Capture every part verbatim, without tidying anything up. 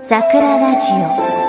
桜ラジオ。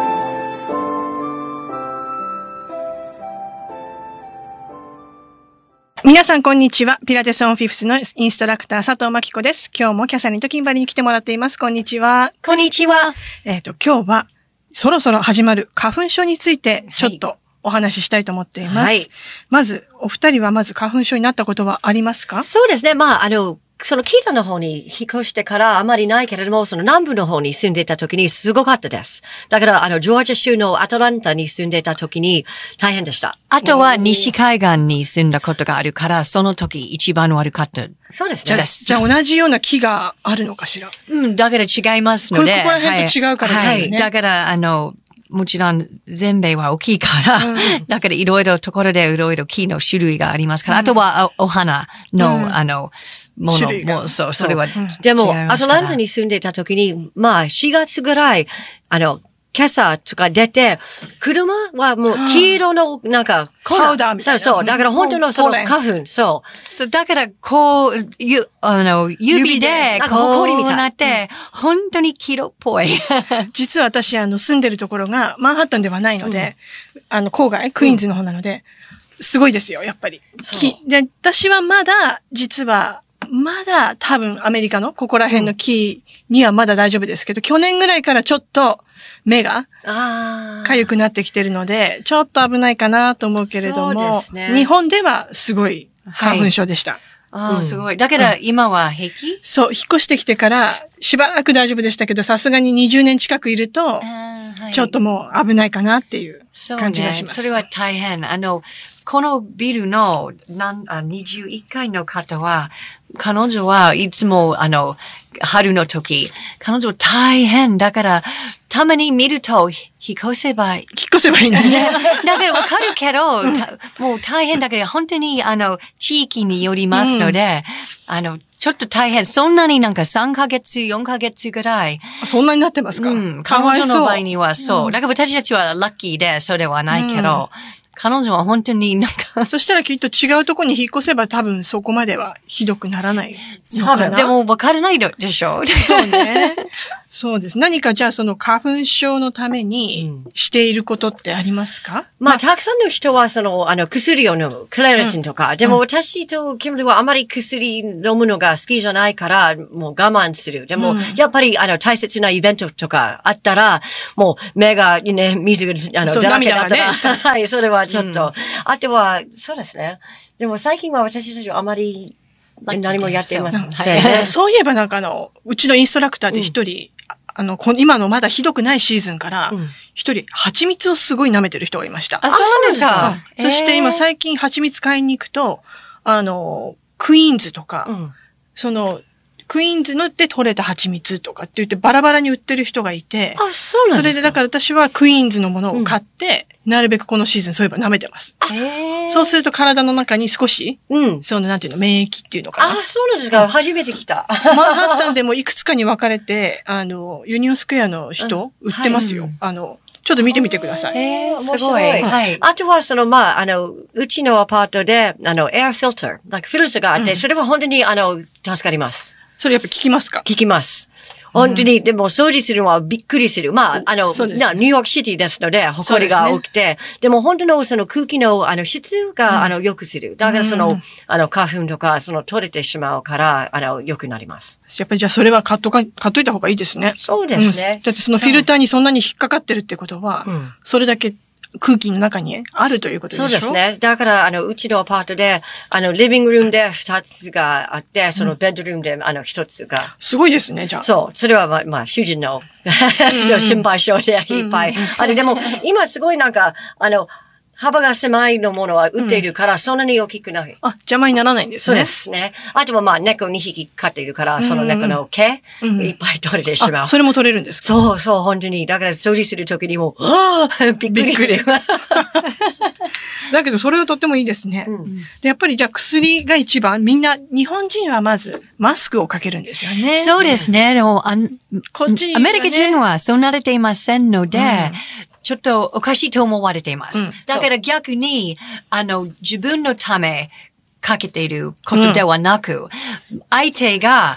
皆さんこんにちは。ピラティスオンフィフスのインストラクター佐藤真希子です。今日もキャサリンとキンバリーに来てもらっています。こんにちは。 こんにちは。 えっと、今日はそろそろ始まる花粉症についてちょっとお話ししたいと思っています。はい。まず、お二人はまず花粉症になったことはありますか？ そうですね。まあ、あの、その北の方に引っ越してからあまりないけれども、その南部の方に住んでいた時にすごかったです。だから、あの、ジョージア州のアトランタに住んでいた時に大変でした。 あとは西海岸に住んだことがあるから、その時一番悪かった。 そうですね。 じゃあ同じような木があるのかしら？ うん、だから違いますので。 ここら辺と違うからですね。 はい。はい、だから、あの、もちろん全米は大きいから、うん、だからいろいろところでいろいろ木の種類がありますから、うん、あとはお花の、うん、あの、ものも、そう、それは、うん、 でも、アトランタに住んでいた時に、まあ、しがつぐらい、あの、今朝とか出て、車はもう黄色の、なんか、 パウダーみたいな。 そうそう。だから本当のその花粉、そう。 そう、だから、こう、ゆ、あの、指で、こうなって、本当に黄色っぽい。 実は私、あの、住んでるところが、マンハッタンではないので、うん、あの、郊外、クイーンズの方なので、うん、すごいですよ、やっぱり。木。で、私はまだ、実は、まだ多分アメリカのここら辺の木にはまだ大丈夫ですけど、うん、去年ぐらいからちょっと目が痒くなってきてるので、ちょっと危ないかなと思うけれども、ね、日本ではすごい花粉症でした。はい、 ああ、うん、すごい。だけど今は平気？ そう、引っ越してきてからしばらく大丈夫でしたけど、さすがににじゅうねん近くいると、はい、ちょっともう危ないかなっていう感じがします。 そうね、それは大変。あの、このビルのなんあにじゅういっかいの方は、彼女はいつも、あの、春の時、彼女大変。だから、たまに見ると、引っ越せばいい。 引っ越せばいいのね。 だからわかるけど、もう大変だけど、本当に、あの、地域によりますので、うん、あの、ちょっと大変。そんなになんかさんかげつ、よんかげつぐらい。 そんなになってますか？ うん。彼女の場合にはそう。うん、だから私たちはラッキーで、そうではないけど、うん彼女は本当になんかそしたらきっと違うところに引っ越せば多分そこまではひどくならないのかな。 でも分からないでしょ。 そうね。そうです。何かじゃあその花粉症のためにしていることってありますか？ うん、まあ、たくさんの人はその、あの、薬を飲む。クレラチンとか。うん、でも私とキムリはあまり薬飲むのが好きじゃないから、もう我慢する。でも、うん、やっぱりあの、大切なイベントとかあったら、もう目がね、水が、あの、だらけだったら、ね、はい、それはちょっと。うん、あとは、そうですね。でも最近は私たちはあまり、何もやっていません。 はい、そういえばなんかあの、うちのインストラクターで一人、うん、あの、今のまだひどくないシーズンから、一人、蜂蜜をすごい舐めてる人がいました。 あ、そうですか。 うん、そして今最近蜂蜜買いに行くと、あの、クイーンズとか、うん、その、クイーンズので取れた蜂蜜とかって言ってバラバラに売ってる人がいて、 あ、そうなんですか。 それでだから私はクイーンズのものを買って、うん、なるべくこのシーズンそういえば舐めてます。そうすると体の中に少し、うん、そのなんていうの、免疫っていうのかな。 あ、そうなんですか。うん、初めて来た。 マンハッタンでもいくつかに分かれて、あの、ユニオンスクエアの人、うん、売ってますよ。はい、あの、ちょっと見てみてください。 えー、すごい。はい。あとは、その、まあ、あの、うちのアパートで、あの、エアフィルター、なんかフィルターがあって、うん、それは本当に、あの、助かります。 それやっぱ聞きますか？ 聞きます。本当に、うん、でも掃除するのはびっくりする。まあ、あの、ね、ニューヨークシティですので、埃が多くて、で, ね、でも本当のその空気の、あの、質が、うん、あの、良くする。だからその、うん、あの、花粉とか、その、取れてしまうから、あの、良くなります。 やっぱりじゃあそれは買っとか、買っといた方がいいですね。 そうですね。 うん、だってそのフィルターにそんなに引っかかってるってことは、うん、それだけ、空気の中にあるということでしょ？ そうですね。だから、あの、うちのアパートで、あの、リビングルームで二つがあって、そのベッドルームで、あの、一つが。 すごいですね、じゃあ。 そう。それは、まあ、まあ、主人の心配性でいっぱい。あれ、でも、今すごいなんか、あの、幅が狭いのものは売っているから、そんなに大きくない。 あ、邪魔にならないんですね。 そうですね。あとはまあ、猫にひき飼っているから、その猫の毛、いっぱい取れてしまう。 それも取れるんですか？ そうそう、本当に。だから掃除するときにも、ああ、びっくりする。 だけど、それはとってもいいですね。うん、でやっぱりじゃあ薬が一番、みんな、日本人はまずマスクをかけるんですよね。 そうですね。でも、あこっち、ね、アメリカ人はそう慣れていませんので、うんちょっとおかしいと思われています。うん、だから逆に、あの、自分のためかけていることではなく、うん、相手が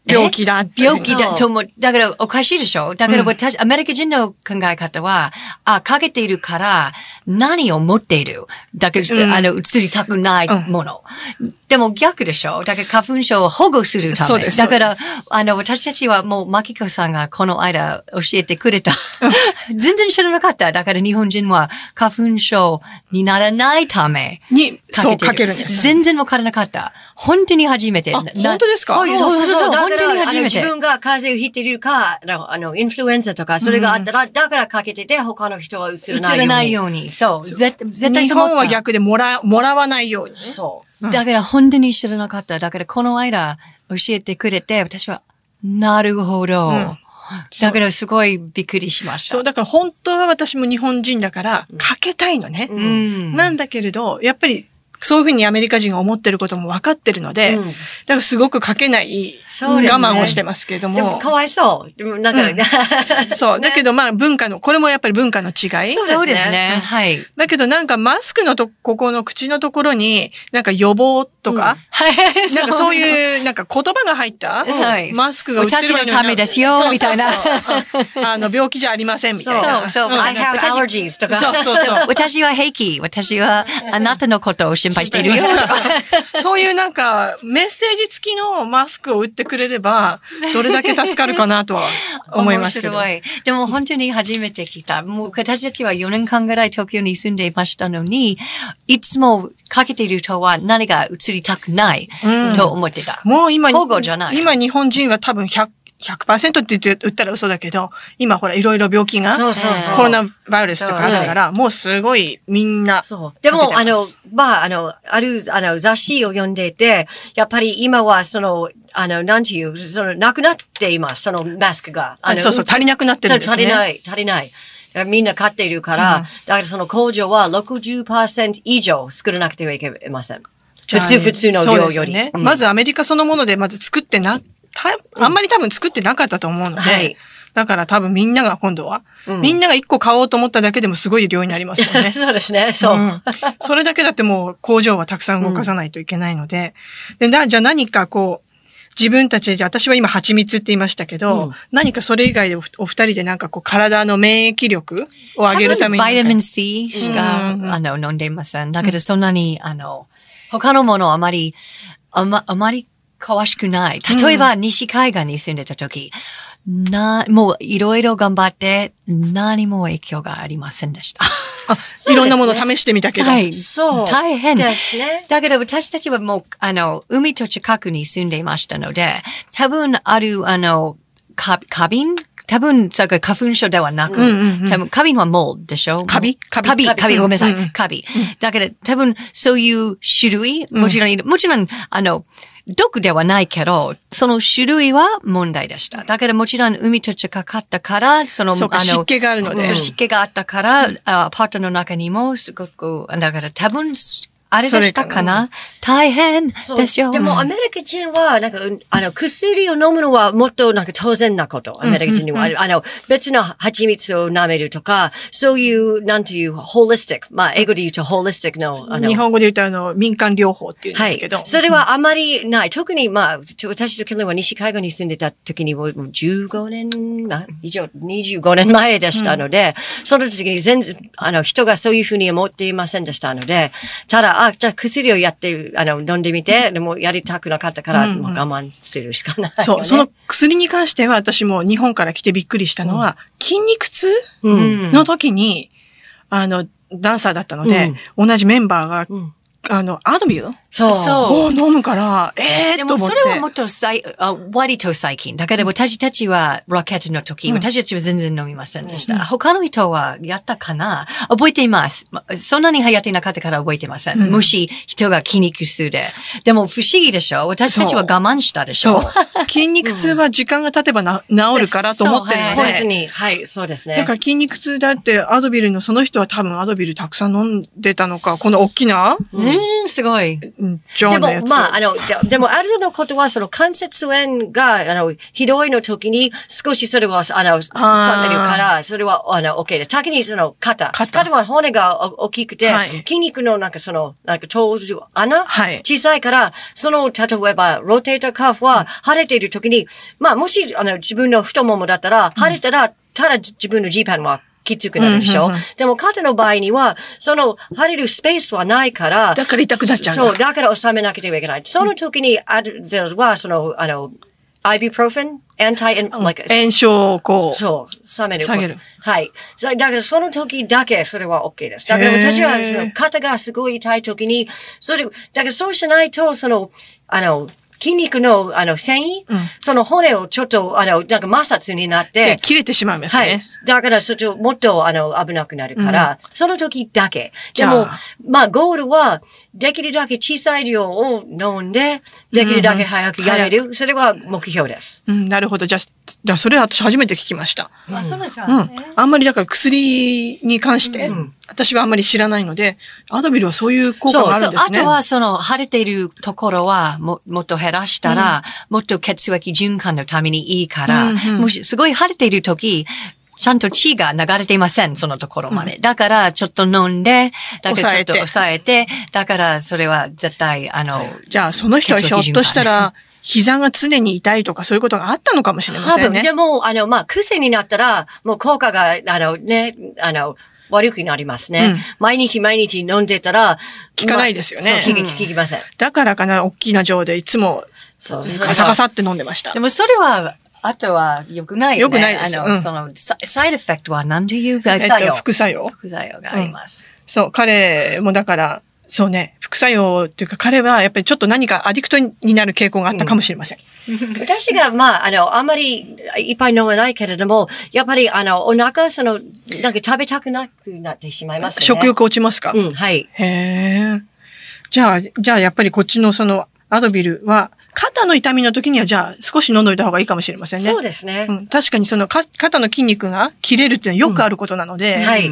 病気だっていう。 病気だと思う。だからおかしいでしょ？だから私、うん、アメリカ人の考え方は、あ、かけているから何を持っている。だけど、うん、あの、移りたくないもの。うん、でも逆でしょ？だから花粉症を保護するため。 そうです。 だから、あの、私たちはもう、マキコさんがこの間教えてくれた。全然知らなかった。だから日本人は花粉症にならないために、そうかけるんです。 全然わからなかった。本当に初めて。 あ、本当ですか？ そうそうそう。 本当に初めて。 自分が風邪をひいているか、あの、インフルエンザとか、それがあったら、うん、だからかけてて、他の人は移らないように。 移らないように。そう。絶対日本は逆でもら、もらわないように。 そう。 うん、 だから本当に知らなかった。だからこの間教えてくれて、私は、なるほど。うん、だからすごいびっくりしました。 そう、だから本当は私も日本人だから、かけたいのね。 うん、 なんだけれど、やっぱり、そういうふうにアメリカ人が思ってることも分かってるので、うん、だからすごくかけない、我慢をしてますけれども。 でもかわいそう。でもなんか、 うん、そう。だけどまあ文化の、これもやっぱり文化の違い。 そうですね。うん、はい。 だけどなんかマスクのと、ここの口のところに、なんか予防とか、 はい、 なんかそういう、なんか言葉が入った、 はい、 マスクが売ってる私のためですよ、みたいな。 あの、病気じゃありません、みたいな。 そう、そう。 I have allergies とか。 そうそうそう。 私は平気。私はあなたのことを心配しているよ。 そういうなんか、メッセージ付きのマスクを売ってくれれば、どれだけ助かるかなとは思いますけど。 面白い。でも本当に初めて聞いた。もう私たちはよねんかんぐらい東京に住んでいましたのに、いつもかけている人は何が移りたくないと思ってた。 うん、もう今、 保護じゃない。 今日本人は多分ひゃく、ひゃくパーセント って言って、言ったら嘘だけど、今ほらいろいろ病気が、 そうそうそうコロナバイルスとかあるから、もうすごいみんな。 そう。でも、あの、まあ、あの、ある、あの、雑誌を読んでいて、やっぱり今はその、あの、なんていう、その、なくなっています、そのマスクが。 あのそうそう、足りなくなってるんですね。 足りない、足りない。みんな買っているから、うん、だからその工場は ろくじゅっパーセント 以上作らなくてはいけません。普通、普通の量より。 ね、うん、まずアメリカそのものでまず作ってな、あんまり多分作ってなかったと思うので、はい、だから多分みんなが今度は、うん、みんなが一個買おうと思っただけでもすごい量になりますよね。 そうですね、そう、うん。 それだけだってもう工場はたくさん動かさないといけないので、うん、でじゃあ何かこう、自分たちで、私は今蜂蜜って言いましたけど、うん、何かそれ以外でお, お二人でなんかこう体の免疫力を上げるために。 バイタミン C しか、うん、あの飲んでいません。だけどそんなに、あの、他のものあまり、あま、あまり詳しくない。例えば、西海岸に住んでた時、な、もういろいろ頑張って何も影響がありませんでした。 あ、いろんなもの試してみたけど。 はい。 そう。 大変ですね。 だけど私たちはもう、あの、海と近くに住んでいましたので、多分ある、あの、か、花瓶多分、それから花粉症ではなく、うんうんうん、多分、花瓶はモールでしょ？ カビカビカビ、カビ、ごめんなさい。うんうん、カビ。だけど、多分、そういう種類、もちろん、うん、もちろん、あの、毒ではないけど、その種類は問題でした。だけど、もちろん、海と近かったから、その、 そうか、 あの、 湿気があるので。 そう、湿気があったから、うん、アパートの中にも、すごく、だから多分、あれでしたかな？大変ですよ。 でもアメリカ人は、なんか、あの、薬を飲むのはもっとなんか当然なこと。アメリカ人には。うんうんうん、あの、別の蜂蜜を舐めるとか、そういう、なんていう、ホリスティック。まあ、英語で言うとホリスティックの、あの。 日本語で言うとあの、民間療法っていうんですけど。 はい。それはあまりない。特にまあ、私と去年は西海岸に住んでた時にもうじゅうごねん、以上、にじゅうごねんまえでしたので、うん、その時に全然、あの、人がそういうふうに思っていませんでしたので、ただ、あ、じゃあ薬をやって、あの、飲んでみて、でもやりたくなかったから、うんうん、もう我慢するしかない、ね。 そう、その薬に関しては私も日本から来てびっくりしたのは、うん、筋肉痛の時に、あの、ダンサーだったので、うん、同じメンバーが、うん、あの、アドビューそう。 を飲むから、ええー、 でもそれはもっとさい、あ割と最近。だけど私たちはロケットの時、うん、私たちは全然飲みませんでした。うん、他の人はやったかな覚えています。そんなに流行っていなかったから覚えてません。うん、もし人が筋肉痛で。でも不思議でしょ私たちは我慢したでしょそう。筋肉痛は時間が経てばな治るからと思ってるので。 本当に。はい、そうですね。 だから筋肉痛だってアドビルのその人は多分アドビルたくさん飲んでたのか、この大きな、 ねうん、すごい。 ジョンのやつ。 でも、まあ、あの、でも、あるのことは、その関節炎が、あの、ひどいの時に、少しそれは、あの、さんでるから、それは、あの、OK です。先にその、肩。肩。肩は骨が大きくて、はい、筋肉のなんかその、なんか、頭上、穴、はい、小さいから、その、例えば、ローテーターカーフは、腫れている時に、まあ、もし、あの、自分の太ももだったら、腫れたら、ただ自分の G パンは、きつくなるでしょ、うんうんうん、でも肩の場合には、その、腫れるスペースはないから。 だから痛くなっちゃう。 そう、だから収めなければいけない。その時に、アドベルは、その、あの、アイビュプロフェン、アンタイ、like、 炎症をこう。 そう、下める。 下げる。 はい。だからその時だけ、それは OK です。だから私は、その肩がすごい痛い時に、それ、だからそうしないと、その、あの、筋肉の、あの、繊維、うん、その骨をちょっと、あの、なんか摩擦になって。 切れてしまうんですね。はい。 だから、そっちもっと、あの、危なくなるから、うん、その時だけ。でも、まあ、ゴールは、できるだけ小さい量を飲んで、できるだけ早くやめる。うん、それは目標です。 うん、なるほど。じゃあ、じゃあ、それは私初めて聞きました。 うん、あ、そうなんですか、 うん。あんまりだから薬に関して、うん、私はあんまり知らないので、アドビルはそういう効果があるんですね。 そうそう。あとは、その、腫れているところは、も、もっと減らしたら、うん、もっと血液循環のためにいいから、うんうん、もし、すごい腫れている時、ちゃんと血が流れていません、そのところまで。うん、だから、ちょっと飲んで、だからちょっと抑えて、だから、それは絶対、あの、 じゃあ、その人はひょっとしたら、膝が常に痛いとかそういうことがあったのかもしれませんね。 多分、でも、あの、まあ、癖になったら、もう効果が、あの、ね、あの、悪くなりますね。うん、毎日毎日飲んでたら、 効かないですよね。 まあ、そう、効き、効きません。 だからかな、大きな錠でいつも、そう、ガサガサって飲んでました。 でも、それは、あとは良くないよね。 良くないです。 あの、うん、その、サイドエフェクトは何ていう副作用、副作用副作用があります。うん、 そう、彼もだから、そうね、副作用っていうか彼はやっぱりちょっと何かアディクトになる傾向があったかもしれません。 うん、私が、まあ、あの、あんまりいっぱい飲まないけれども、やっぱりあの、お腹、その、なんか食べたくなくなってしまいますね。 食欲落ちますか？ うん、はい。 へえ。じゃあ、じゃあやっぱりこっちのその、アドビルは、肩の痛みの時には、じゃあ、少し飲んどいた方がいいかもしれませんね。 そうですね。 うん、確かにその、か肩の筋肉が切れるっていうのはよくあることなので。 うん、はい。 うん。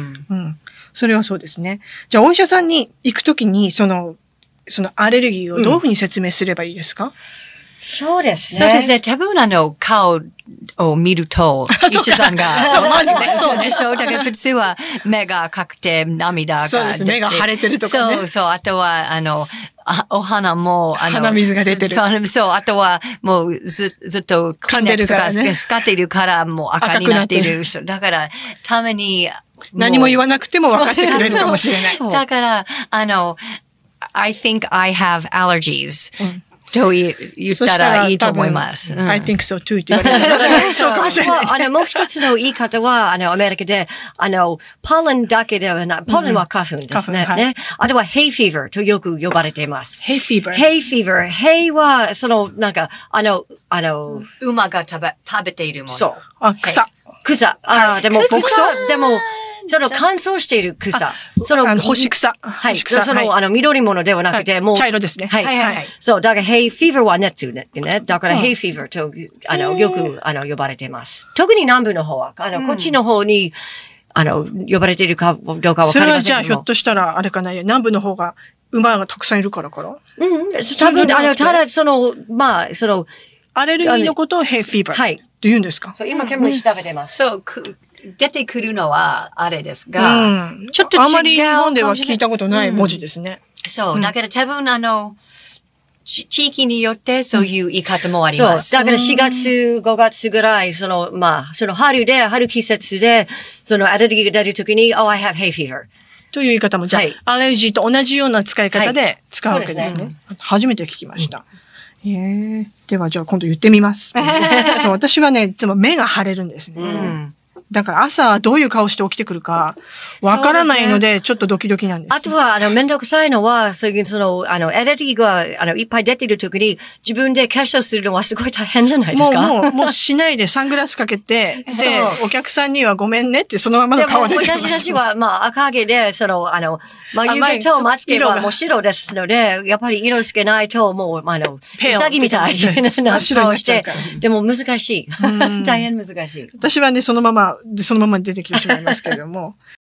それはそうですね。じゃあ、お医者さんに行くときに、その、そのアレルギーをどういうふうに説明すればいいですか？うん、 そうですね。 そうですね。多分あの、顔を見ると、医者さんが。 そう、まずね。 そうでしょ。だから普通は目が赤くて涙が。 そうです。目が腫れてるとかね。 そうそう。あとは、あの、あお花も、あの、 鼻水が出てる。 そう、そう。あとは、もうず、ずっと、 噛んでるからね。 使っているから、もう赤になっている。だから、ために、 何も言わなくても分かってくれるかもしれない。 だから、あの、I think I have allergies. と言ったらいいと思います。 I think so too って言われる。そうかもしれない。 あの、もう一つの言い方は、あの、アメリカで、あの、ポレンだけではない、ポレンは花粉ですね。ね。あとは、hay fever とよく呼ばれています。 hay fever。 hay fever。hay は、その、なんか、あの、あの、 馬が食べ、食べているもの。 そう。 あ、草。 草。ああ、でも、草でも、その乾燥している草。 その、干し草。 はい。その、あの、緑物ではなくて、もう。 茶色ですね。 はい。はいはい。そう。だから、hay fever は熱ね。だから、hay fever と、あの、よく、あの、呼ばれています。特に南部の方は、あの、こっちの方に、あの、呼ばれているかどうかわかりませんけども。 それはじゃあ、ひょっとしたら、あれかな、南部の方が、馬がたくさんいるからからうん。多分、あの、ただ、その、まあ、その、 アレルギーのことを hay fever。はい。って言うんですか？ そう、今、ケム調べてます。 そう、出てくるのはあれですが、 うん、ちょっと違う。あまり日本では聞いたことない文字ですね。 うん、そう。だから多分あの、地域によってそういう言い方もあります。 そう。だからしがつ、ごがつぐらい、その、まあ、その春で、春季節で、そのアレルギーが出るときに、oh, I have hay fever. という言い方も、じゃあ、はい、アレルギーと同じような使い方で使うわけですね。はい、ですね。初めて聞きました。うん、へえ。では、じゃあ今度言ってみます。そう、私はね、いつも目が腫れるんですね。うんだから朝どういう顔して起きてくるかわからないので、ちょっとドキドキなんです。 あとは、あの、めんどくさいのは、そういう、その、あの、アレルギーが、あの、いっぱい出ている時に、自分で化粧するのはすごい大変じゃないですか。 もう、もう、もうしないでサングラスかけて、で、お客さんにはごめんねってそのままの顔で。 でも、私たちは、まあ、赤毛で、その、あの、眉毛とまつげはもう白ですので、やっぱり色つけないと、もう、あの、うさぎみたいな顔して、でも難しい。大変難しい。 私はね、そのまま、で、そのまま出てきてしまいますけれども。